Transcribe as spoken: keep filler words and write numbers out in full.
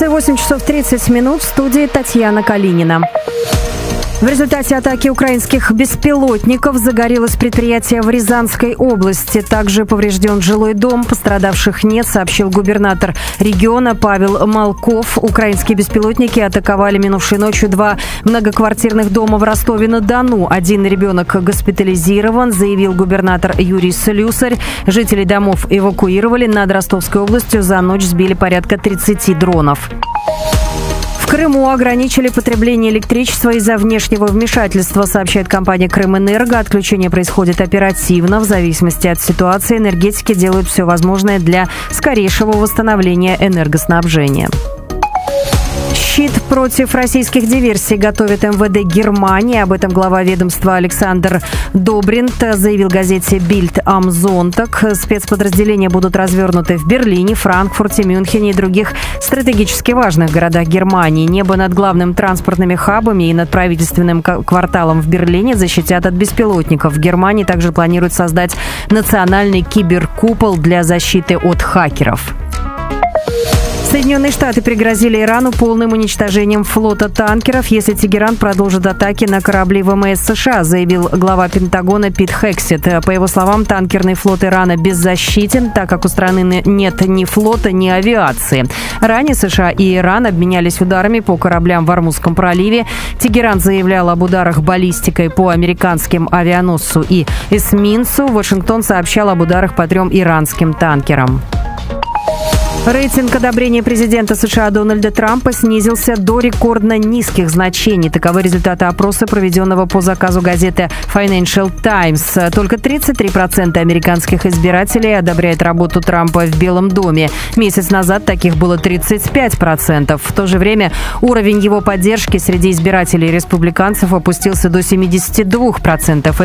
информации. восемь часов тридцать минут. В студии Татьяна Калинина. В результате атаки украинских беспилотников загорелось предприятие в Рязанской области. Также поврежден жилой дом. Пострадавших нет, сообщил губернатор региона Павел Малков. Украинские беспилотники атаковали минувшей ночью два многоквартирных дома в Ростове-на-Дону. Один ребенок госпитализирован, заявил губернатор Юрий Слюсарь. Жителей домов эвакуировали. Над Ростовской областью за ночь сбили порядка тридцати дронов. В Крыму ограничили потребление электричества из-за внешнего вмешательства, сообщает компания «Крымэнерго». Отключение происходит оперативно. В зависимости от ситуации энергетики делают все возможное для скорейшего восстановления энергоснабжения. Щит против российских диверсий готовит эм вэ дэ Германии. Об этом глава ведомства Александр Добринт заявил газете «Бильд ам Зонтаг». Спецподразделения будут развернуты в Берлине, Франкфурте, Мюнхене и других стратегически важных городах Германии. Небо над главными транспортными хабами и над правительственным кварталом в Берлине защитят от беспилотников. В Германии также планируют создать национальный киберкупол для защиты от хакеров. Соединенные Штаты пригрозили Ирану полным уничтожением флота танкеров, если Тегеран продолжит атаки на корабли вэ эм эс США, заявил глава Пентагона Пит Хексет. По его словам, танкерный флот Ирана беззащитен, так как у страны нет ни флота, ни авиации. Ранее США и Иран обменялись ударами по кораблям в Ормузском проливе. Тегеран заявлял об ударах баллистикой по американским авианосцу и эсминцу. Вашингтон сообщал об ударах по трем иранским танкерам. Рейтинг одобрения президента США Дональда Трампа снизился до рекордно низких значений. Таковы результаты опроса, проведенного по заказу газеты Financial Times. Только тридцать три процента американских избирателей одобряют работу Трампа в Белом доме. Месяц назад таких было тридцать пять процентов. В то же время уровень его поддержки среди избирателей республиканцев опустился до семидесяти двух процентов.